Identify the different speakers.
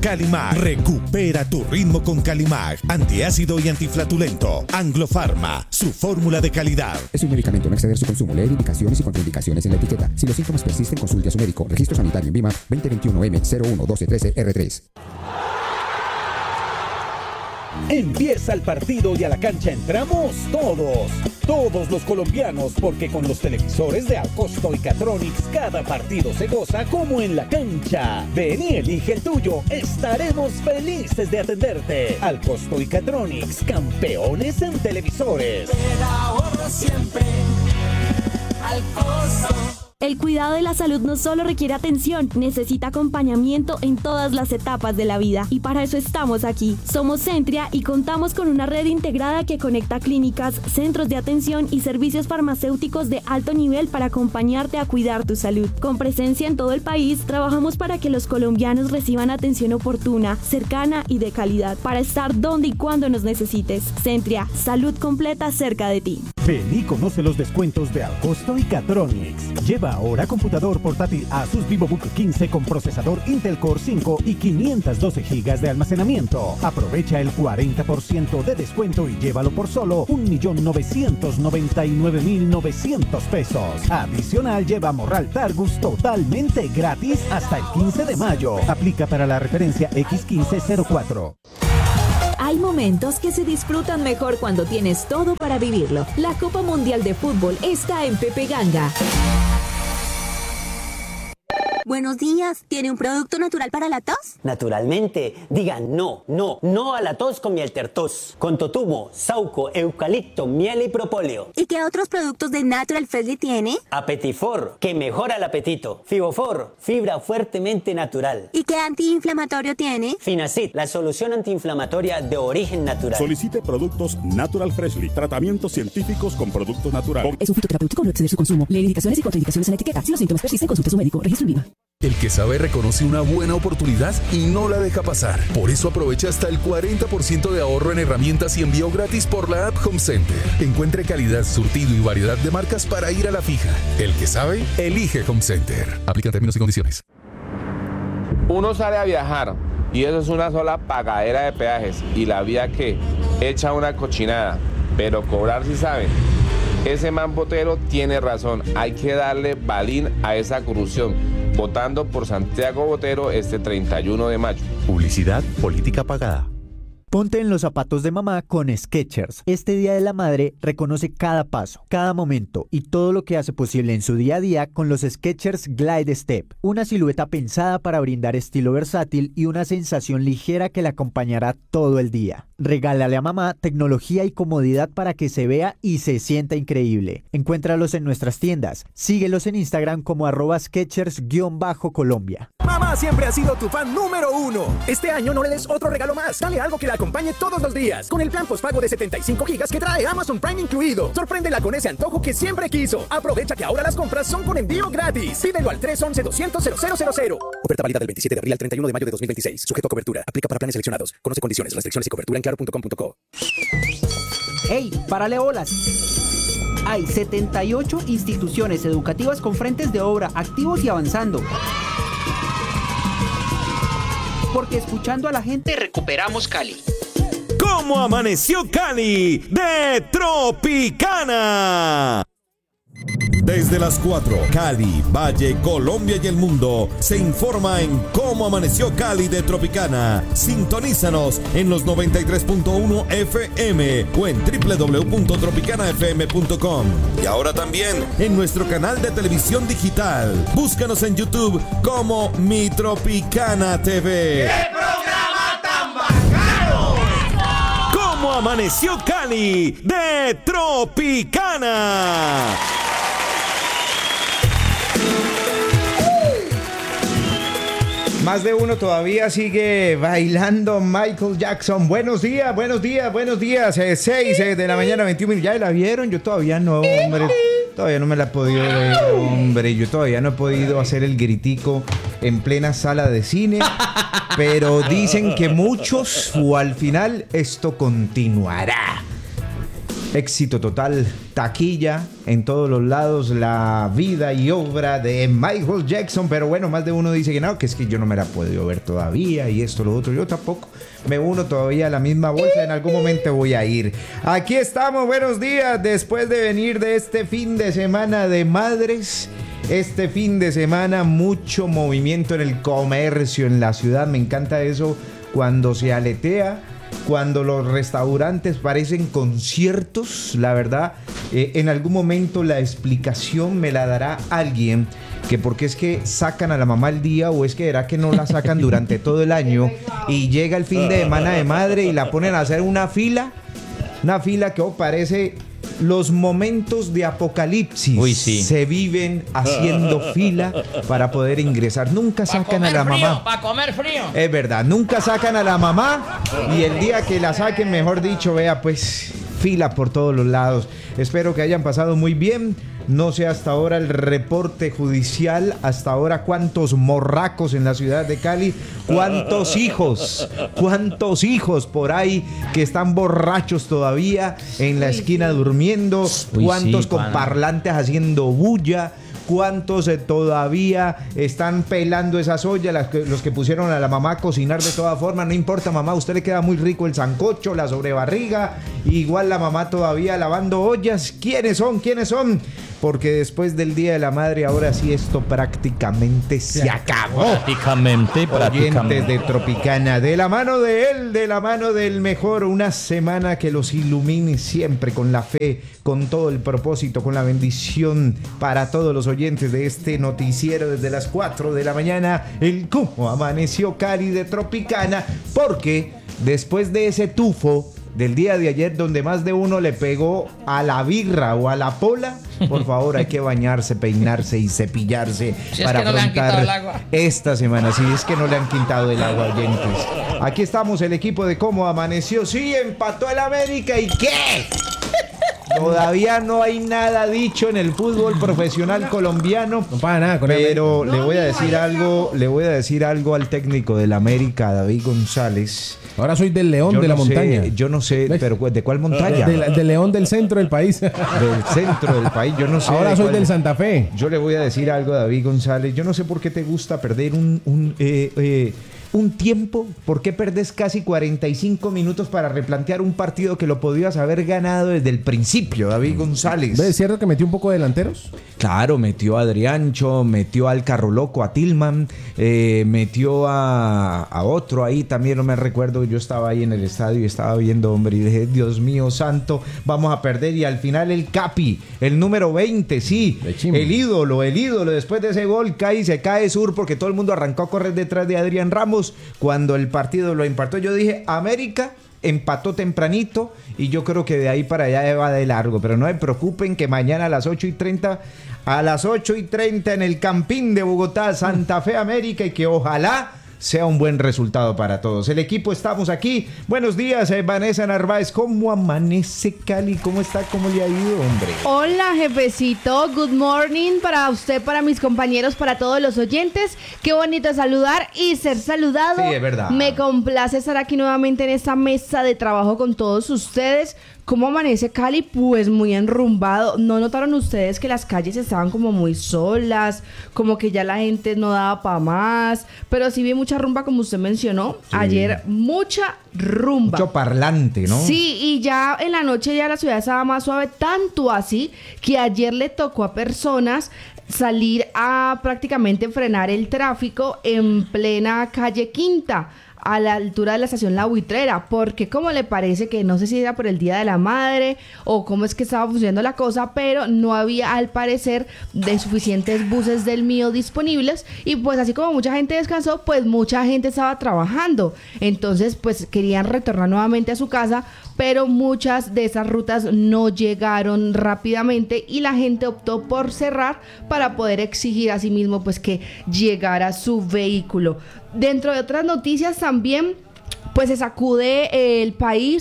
Speaker 1: Calimag. Recupera tu ritmo con Calimag. Antiácido y antiflatulento. Anglo-Pharma, su fórmula de calidad.
Speaker 2: Es un medicamento, no exceder su consumo. Leer indicaciones y contraindicaciones en la etiqueta. Si los síntomas persisten, consulte a su médico. Registro sanitario en BIMAP 2021-M011213-R3.
Speaker 3: Empieza el partido y a la cancha entramos todos. Todos los colombianos, porque con los televisores de Alcosto y Catronics cada partido se goza como en la cancha. Ven y elige el tuyo. Estaremos felices de atenderte. Alcosto y Catronics, campeones en televisores.
Speaker 4: Te ahorro siempre. Alcosto.
Speaker 5: El cuidado de la salud no solo requiere atención, necesita acompañamiento en todas las etapas de la vida. Y para eso estamos aquí. Somos Centria y contamos con una red integrada que conecta clínicas, centros de atención y servicios farmacéuticos de alto nivel para acompañarte a cuidar tu salud. Con presencia en todo el país, trabajamos para que los colombianos reciban atención oportuna, cercana y de calidad, para estar donde y cuando nos necesites. Centria, salud completa cerca de ti.
Speaker 3: Ven y conoce los descuentos de Alcosto y Catronics. Lleva ahora computador portátil Asus VivoBook 15 con procesador Intel Core 5 y 512 GB de almacenamiento. Aprovecha el 40% de descuento y llévalo por solo 1.999.900 pesos. Adicional, lleva Morral Targus totalmente gratis hasta el 15 de mayo. Aplica para la referencia X1504.
Speaker 6: Hay momentos que se disfrutan mejor cuando tienes todo para vivirlo. La Copa Mundial de Fútbol está en Pepe Ganga.
Speaker 7: Buenos días, ¿tiene un producto natural para la tos?
Speaker 8: Naturalmente, digan no a la tos con Mieltertos, con totumo, sauco, eucalipto, miel y propóleo.
Speaker 7: ¿Y qué otros productos de Natural Freshly tiene?
Speaker 8: Apetifor, que mejora el apetito. Fibofor, fibra fuertemente natural.
Speaker 7: ¿Y qué antiinflamatorio tiene?
Speaker 8: Finacid, la solución antiinflamatoria de origen natural.
Speaker 9: Solicite productos Natural Freshly, tratamientos científicos con productos naturales.
Speaker 10: Es un fitoterapéutico, no exceder su consumo. Lee indicaciones y contraindicaciones en la etiqueta. Si los síntomas persisten, consulte a su médico. Registro en VIVA.
Speaker 11: El que sabe reconoce una buena oportunidad y no la deja pasar. Por eso aprovecha hasta el 40% de ahorro en herramientas y envío gratis por la app Home Center. Encuentre calidad, surtido y variedad de marcas para ir a la fija. El que sabe, elige Home Center. Aplican términos y condiciones.
Speaker 12: Uno sale a viajar y eso es una sola pagadera de peajes y la vía que echa una cochinada, pero cobrar sí saben. Ese man Botero tiene razón, hay que darle balín a esa corrupción, votando por Santiago Botero este 31 de mayo.
Speaker 13: Publicidad política pagada.
Speaker 14: Ponte en los zapatos de mamá con Skechers. Este Día de la Madre reconoce cada paso, cada momento y todo lo que hace posible en su día a día con los Skechers Glide Step. Una silueta pensada para brindar estilo versátil y una sensación ligera que la acompañará todo el día. Regálale a mamá tecnología y comodidad para que se vea y se sienta increíble. Encuéntralos en nuestras tiendas. Síguelos en Instagram como @Skechers_Colombia.
Speaker 15: Mamá siempre ha sido tu fan número 1. Este año no le des otro regalo más. Dale algo que la acompañe todos los días. Con el plan postpago de 75 GB que trae Amazon Prime incluido. Sorpréndela con ese antojo que siempre quiso. Aprovecha que ahora las compras son con envío gratis. Pídelo al 311-200-0000. Oferta válida del 27 de abril al 31 de mayo de 2026. Sujeto a cobertura. Aplica para planes seleccionados. Conoce condiciones, restricciones y cobertura en claro.com.co.
Speaker 16: ¡Ey! ¡Párale bolas! Hay 78 instituciones educativas con frentes de obra activos y avanzando. Porque escuchando a la gente recuperamos Cali.
Speaker 1: ¿Cómo amaneció Cali? De Tropicana. Desde las 4, Cali, Valle, Colombia y el mundo se informa en Cómo amaneció Cali de Tropicana. Sintonízanos en los 93.1 FM o en www.tropicanafm.com. Y ahora también en nuestro canal de televisión digital. Búscanos en YouTube como Mi Tropicana TV.
Speaker 4: ¡Qué programa tan bacano!
Speaker 1: ¿Cómo amaneció Cali de Tropicana?
Speaker 17: Más de uno todavía sigue bailando Michael Jackson. Buenos días, buenos días, buenos días. 6 de la mañana, 21 minutos. ¿Ya la vieron? Yo todavía no, hombre. Todavía no me la he podido ver, hombre. Yo todavía no he podido hacer el gritico en plena sala de cine. Pero dicen que muchos o al final esto continuará. Éxito total, taquilla en todos los lados, la vida y obra de Michael Jackson. Pero bueno, más de uno dice que no, que es que yo no me la he podido ver todavía y esto, lo otro. Yo tampoco me uno todavía a la misma bolsa. En algún momento voy a ir. Aquí estamos, buenos días. Después de venir de este fin de semana de madres. Este fin de semana mucho movimiento en el comercio, en la ciudad. Me encanta eso cuando se aletea, cuando los restaurantes parecen conciertos. La verdad, en algún momento la explicación me la dará alguien, que porque es que sacan a la mamá el día, o es que era que no la sacan durante todo el año y llega el fin de semana de madre y la ponen a hacer una fila que parece los momentos de apocalipsis.
Speaker 18: Uy, sí.
Speaker 17: Se viven haciendo fila para poder ingresar. Nunca sacan a la mamá.
Speaker 18: Para comer frío.
Speaker 17: Es verdad, nunca sacan a la mamá y el día que la saquen, mejor dicho, vea, pues fila por todos los lados. Espero que hayan pasado muy bien. No sé hasta ahora el reporte judicial, hasta ahora cuántos morracos en la ciudad de Cali, cuántos hijos por ahí que están borrachos todavía en la esquina durmiendo, cuántos con parlantes haciendo bulla. ¿Cuántos todavía están pelando esas ollas? Los que pusieron a la mamá a cocinar de todas formas. No importa, mamá, a usted le queda muy rico el sancocho, la sobrebarriga. Igual la mamá todavía lavando ollas. ¿Quiénes son? Porque después del Día de la Madre, ahora sí esto prácticamente se acabó.
Speaker 18: Prácticamente.
Speaker 17: Oyentes de Tropicana, de la mano de él, de la mano del mejor, una semana que los ilumine siempre con la fe, con todo el propósito, con la bendición para todos los oyentes de este noticiero desde las 4 de la mañana, el Cómo Amaneció Cali de Tropicana, porque después de ese tufo del día de ayer donde más de uno le pegó a la birra o a la pola, por favor hay que bañarse, peinarse y cepillarse para afrontar esta semana. Si es que no le han quitado el agua, oyentes. Aquí estamos, el equipo de Cómo Amaneció. Sí, empató el América, ¿y qué? Todavía no hay nada dicho en el fútbol profesional colombiano.
Speaker 19: No pasa nada con él.
Speaker 17: Pero le voy a decir algo al técnico del América, David González.
Speaker 19: Ahora soy del León de la montaña.
Speaker 17: Yo no sé, ¿ves? Pero ¿de cuál montaña?
Speaker 19: Del León del centro del país.
Speaker 17: Del centro del país, yo no sé.
Speaker 19: Ahora soy del Santa Fe.
Speaker 17: Yo le voy a decir algo a David González. Yo no sé por qué te gusta perder un tiempo. ¿Por qué perdés casi 45 minutos para replantear un partido que lo podías haber ganado desde el principio, David González?
Speaker 19: ¿Es cierto que metió un poco de delanteros?
Speaker 17: Claro, metió a Adriancho, metió al Carro Loco, a Tillman, metió a otro ahí, también no me recuerdo, yo estaba ahí en el estadio y estaba viendo, hombre, y dije, Dios mío santo, vamos a perder. Y al final el Capi, el número 20, sí, el ídolo, después de ese gol se cae Sur porque todo el mundo arrancó a correr detrás de Adrián Ramos cuando el partido lo empató. Yo dije, América empató tempranito y yo creo que de ahí para allá va de largo, pero no se preocupen que mañana a las 8:30 en el Campín de Bogotá, Santa Fe América, y que ojalá sea un buen resultado para todos. El equipo, estamos aquí. Buenos días, Vanessa Narváez. ¿Cómo amanece Cali? ¿Cómo está? ¿Cómo le ha ido, hombre?
Speaker 20: Hola, jefecito. Good morning para usted, para mis compañeros, para todos los oyentes. Qué bonito saludar y ser saludado.
Speaker 17: Sí, es verdad.
Speaker 20: Me complace estar aquí nuevamente en esta mesa de trabajo con todos ustedes. ¿Cómo amanece Cali? Pues muy enrumbado. ¿No notaron ustedes que las calles estaban como muy solas? Como que ya la gente no daba para más. Pero sí vi mucha rumba, como usted mencionó. Sí. Ayer mucha rumba.
Speaker 17: Mucho parlante, ¿no?
Speaker 20: Sí, y ya en la noche ya la ciudad estaba más suave. Tanto así que ayer le tocó a personas salir a prácticamente frenar el tráfico en plena calle Quinta, a la altura de la estación La Buitrera, porque como le parece que no sé si era por el Día de la Madre o cómo es que estaba funcionando la cosa, pero no había al parecer de suficientes buses del Mío disponibles, y pues así como mucha gente descansó, pues mucha gente estaba trabajando, entonces pues querían retornar nuevamente a su casa, pero muchas de esas rutas no llegaron rápidamente y la gente optó por cerrar para poder exigir a sí mismo pues que llegara su vehículo. Dentro de otras noticias también, pues se sacude el país